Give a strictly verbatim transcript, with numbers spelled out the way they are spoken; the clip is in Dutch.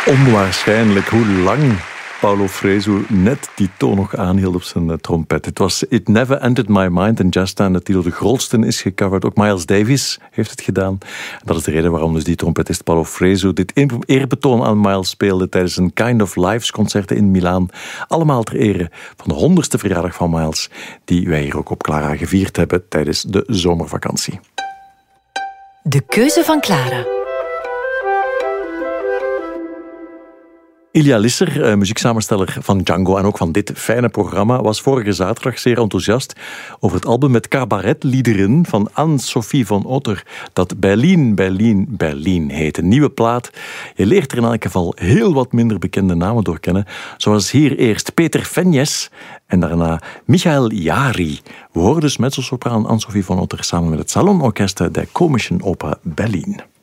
Onwaarschijnlijk hoe lang Paulo Fresu net die toon nog aanhield op zijn uh, trompet. Het was It Never Entered My Mind en Jazztime, de titel de grootste is gecoverd. Ook Miles Davis heeft het gedaan. En dat is de reden waarom dus die trompetist Paulo Fresu dit eerbetoon aan Miles speelde tijdens een Kind of Lives concerten in Milaan. Allemaal ter ere van de honderdste verjaardag van Miles, die wij hier ook op Clara gevierd hebben tijdens de zomervakantie. De keuze van Clara. Ilja Lisser, muzieksamensteller van Django en ook van dit fijne programma, was vorige zaterdag zeer enthousiast over het album met cabaretliederen van Anne-Sophie van Otter, dat Berlin, Berlin, Berlin heet. Een nieuwe plaat. Je leert er in elk geval heel wat minder bekende namen door kennen, zoals hier eerst Peter Fenjes en daarna Michael Jari. We horen dus mezzosopraan Anne-Sophie van Otter samen met het Salonorchester der Komischen Oper Berlin.